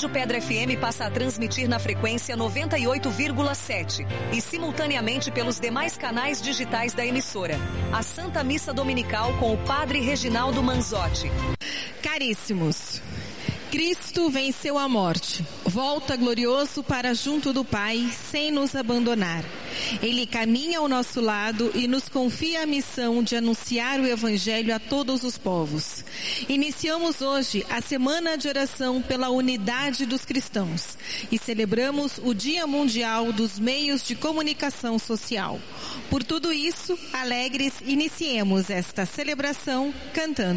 Rádio Pedra FM passa a transmitir na frequência 98,7 e simultaneamente pelos demais canais digitais da emissora. A Santa Missa Dominical com o Padre Reginaldo Manzotti. Caríssimos, Cristo venceu a morte, volta glorioso para junto do Pai, sem nos abandonar. Ele caminha ao nosso lado e nos confia a missão de anunciar o Evangelho a todos os povos. Iniciamos hoje a Semana de Oração pela Unidade dos Cristãos e celebramos o Dia Mundial dos Meios de Comunicação Social. Por tudo isso, alegres, iniciemos esta celebração cantando.